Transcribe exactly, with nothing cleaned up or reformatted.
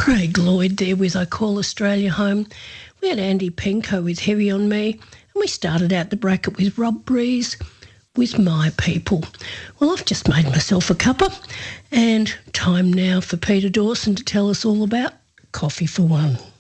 Craig Lloyd there with I Call Australia Home. We had Andy Penko with Heavy on Me, and we started out the bracket with Rob Breeze with My People. Well, I've just made myself a cuppa, and time now for Peter Dawson to tell us all about Coffee for One.